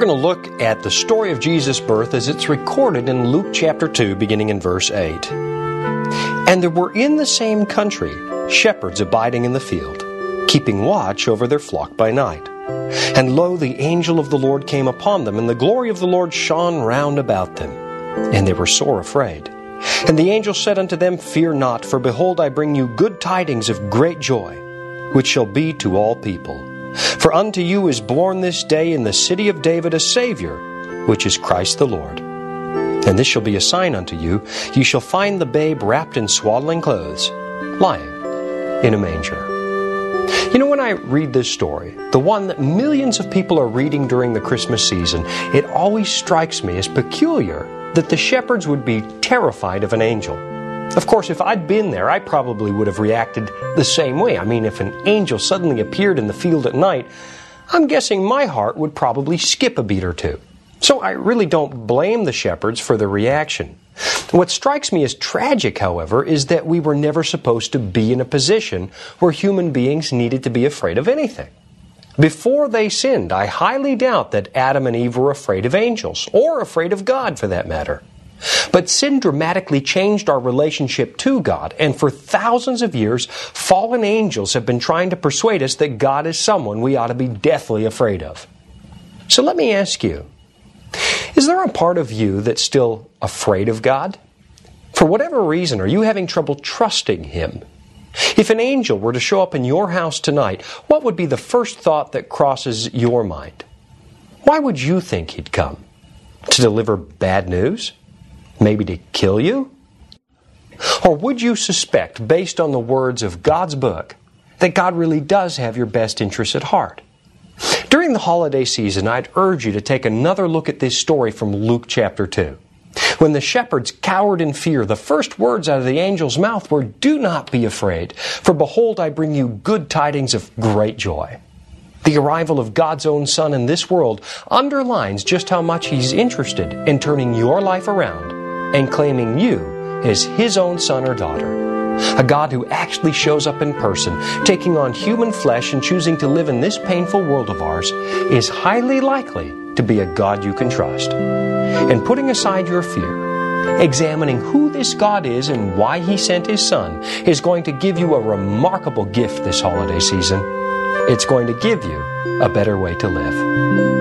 We're going to look at the story of Jesus' birth as it's recorded in Luke chapter 2, beginning in verse 8. And there were in the same country shepherds abiding in the field, keeping watch over their flock by night. And lo, the angel of the Lord came upon them, and the glory of the Lord shone round about them. And they were sore afraid. And the angel said unto them, Fear not, for behold, I bring you good tidings of great joy, which shall be to all people. For unto you is born this day in the city of David a Savior, which is Christ the Lord. And this shall be a sign unto you, ye shall find the babe wrapped in swaddling clothes, lying in a manger. You know, when I read this story, the one that millions of people are reading during the Christmas season, it always strikes me as peculiar that the shepherds would be terrified of an angel. Of course, if I'd been there, I probably would have reacted the same way. I mean, if an angel suddenly appeared in the field at night, I'm guessing my heart would probably skip a beat or two. So I really don't blame the shepherds for their reaction. What strikes me as tragic, however, is that we were never supposed to be in a position where human beings needed to be afraid of anything. Before they sinned, I highly doubt that Adam and Eve were afraid of angels, or afraid of God for that matter. But sin dramatically changed our relationship to God, and for thousands of years, fallen angels have been trying to persuade us that God is someone we ought to be deathly afraid of. So let me ask you, is there a part of you that's still afraid of God? For whatever reason, are you having trouble trusting Him? If an angel were to show up in your house tonight, what would be the first thought that crosses your mind? Why would you think He'd come? To deliver bad news? Maybe to kill you? Or would you suspect, based on the words of God's book, that God really does have your best interests at heart? During the holiday season, I'd urge you to take another look at this story from Luke chapter 2. When the shepherds cowered in fear, the first words out of the angel's mouth were, Do not be afraid, for behold, I bring you good tidings of great joy. The arrival of God's own Son in this world underlines just how much He's interested in turning your life around and claiming you as His own son or daughter. A God who actually shows up in person, taking on human flesh and choosing to live in this painful world of ours, is highly likely to be a God you can trust. And putting aside your fear, examining who this God is and why He sent His Son is going to give you a remarkable gift this holiday season. It's going to give you a better way to live.